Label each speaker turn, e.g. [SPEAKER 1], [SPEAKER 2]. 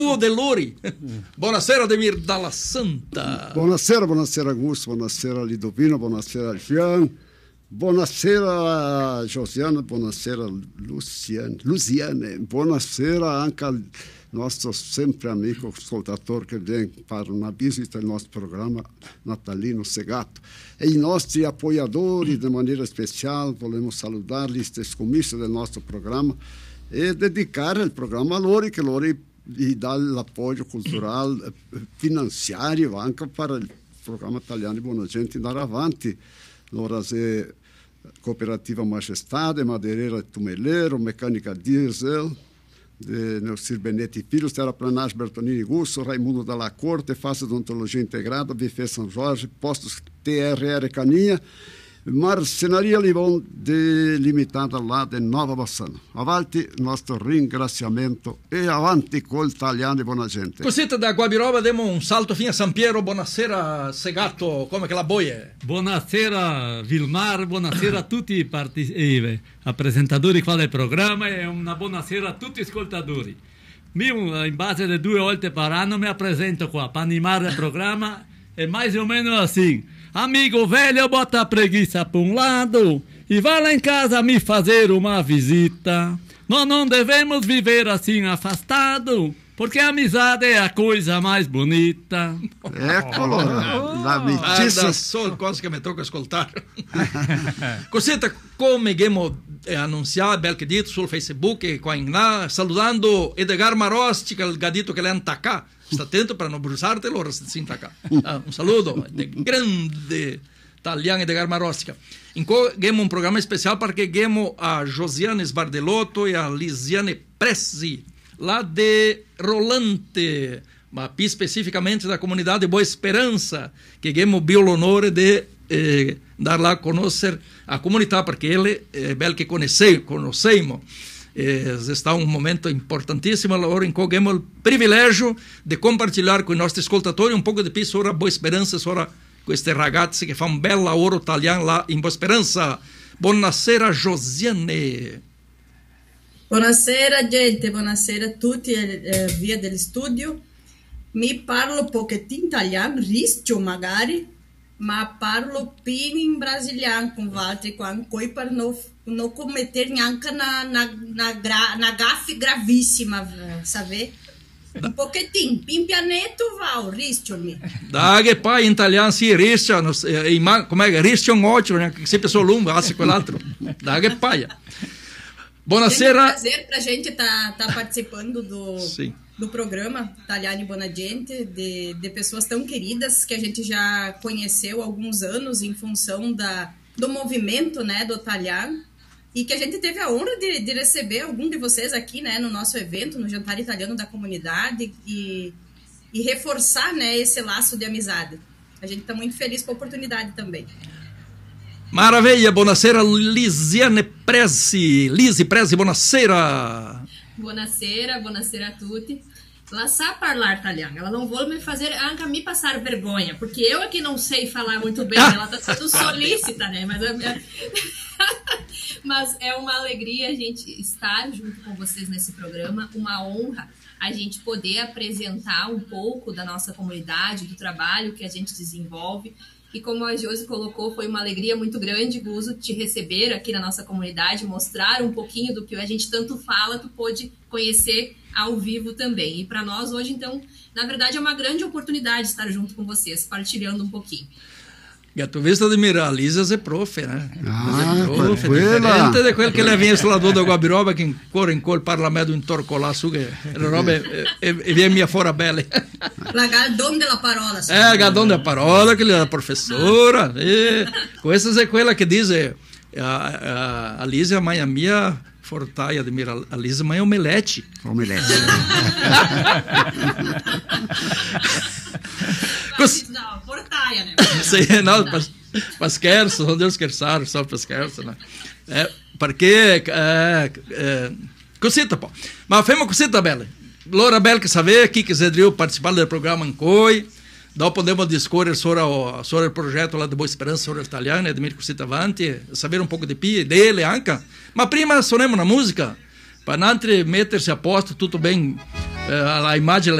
[SPEAKER 1] De Lori. Buonasera Ademir Dalla Santa.
[SPEAKER 2] Buonasera Augusto, buonasera Lidovino, buonasera Jean, buonasera Josiana, buonasera Luciane, buonasera anche al nostro sempre amico ascoltatore che viene per una visita al nostro programma Natalino Segato. E i nostri apoiatori di maniera speciale, vogliamo salutarli, stessi commessi del nostro programma e dedicare il programma a loro, che loro gli dà l'appoggio culturale, finanziario anche per il programma italiano di Buona Gente andare avanti. Allora se Cooperativa Majestade, Madeira Tumeleiro, Mecânica Diesel, de Neucir Benetti Filhos, Terraplanagem Bertonini Gusso, Raimundo Dalla Corte, Face de Odontologia Integrada, Buffet São Jorge, Postos TRR Caninha, Marcenaria Livon Limitada lá de Nova Bassano. Avanti nostro ringraziamento e avanti col Italiano Buona Gente.
[SPEAKER 1] Cosita da Guabiroba, diamo un salto fino a San Piero. Buonasera Segato, come che la boia?
[SPEAKER 3] Buonasera Vilmar, buonasera a tutti i presentatori qua del programma e una buonasera a tutti gli ascoltatori. Io in base alle 2 volte per anno mi presento qua per animare il programma e mais ou menos assim. Amigo velho, bota a preguiça para um lado e vá lá em casa me fazer uma visita. Nós não devemos viver assim afastado, porque a amizade é a coisa mais bonita.
[SPEAKER 2] Eccolo,
[SPEAKER 1] Guarda solo cosa che mi tocca ascoltare. Cosetta, come abbiamo annunciato, bel che dito sul Facebook e qua in là, saludando Edgar Marostica, il gadito che le antacca. Sta attento per non bruciarti l'ora si intacca. Un saluto, grande italiano Edgar Marostica. Abbiamo un programma speciale perché abbiamo a Josiane Sbardelotto e a Lisiane Pressi, lá de Rolante, ma più specificamente da comunidade Boa Esperança, che abbiamo l'onore di dar lá a conoscer a comunità, perché ele è bel che conoscemo. Está um momento importantíssimo agora em que temos o privilégio de compartilhar com os nossos ascoltatori um pouco de più sobre a Boa Esperança, sobre queste ragazze che fanno un bel lavoro italiano là in Boa Esperança. Buonasera Josiane.
[SPEAKER 4] Buonasera gente, buonasera a tutti via dello studio. Mi parlo pochettino italiano, rischio magari, ma parlo più in brasiliano con Walter, poi per non commettere neanche una gaffe gravissima, sabe? Un pochettino, in pianeta va, rischio-mi.
[SPEAKER 1] Da che poi in italiano si rischia, come rischia un occhio, sempre solo un, hace quell'altro. Da che poi. Buonasera.
[SPEAKER 4] É um prazer para a gente estar participando do programa Italiani Buona Gente, de pessoas tão queridas que a gente já conheceu há alguns anos em função do movimento, né, do italiano, e que a gente teve a honra de receber algum de vocês aqui, né, no nosso evento, no Jantar Italiano da Comunidade, e reforçar, né, esse laço de amizade. A gente está muito feliz com a oportunidade também.
[SPEAKER 1] Maravilha, buonasera Lisiane Pressi. Lisi Pressi, buonasera.
[SPEAKER 5] Buonasera a tutti. Ela sabe falar italiano, ela não vai me fazer anche me passar vergonha, porque eu aqui não sei falar muito bem, ela está sendo solícita, né? Mas é uma alegria a gente estar junto com vocês nesse programa, uma honra a gente poder apresentar um pouco da nossa comunidade, do trabalho que a gente desenvolve. E como a Josi colocou, foi uma alegria muito grande, Guzo, te receber aqui na nossa comunidade, mostrar um pouquinho do que a gente tanto fala, tu pôde conhecer ao vivo também. E para nós hoje, então, na verdade, é uma grande oportunidade estar junto com vocês, partilhando um pouquinho.
[SPEAKER 1] E a tua vista de Miralizas é profe, né?
[SPEAKER 2] Ah,
[SPEAKER 1] profe, diferente de quel che le viene sulla da Guabiroba, che ancora in quel Parlamento intorcolà su, che le robe e viene mia fora belle.
[SPEAKER 4] La Galdon della parola.
[SPEAKER 1] La Galdon della parola, che è la professora. Questa è quella che dice a Lisa, mãe mia, fortaia de Mira, a Lisa, mãe omelete.
[SPEAKER 2] Omelete.
[SPEAKER 5] No, portaia, né?
[SPEAKER 1] Sì, no, per scherzo, non devo scherzare, só per scherzo, no? Perché cosita, pô. Ma fai uma cosita bella. Allora bella che sapere chi che quiser participare del programma in cui dopo podemos discorrere sobre il progetto là di Boa Esperança, sobre l'italiano e di cosita avanti, sapere un po' di più dele anche. Ma prima suoniamo una musica. para não mettersi a posto, tutto bem, a immagine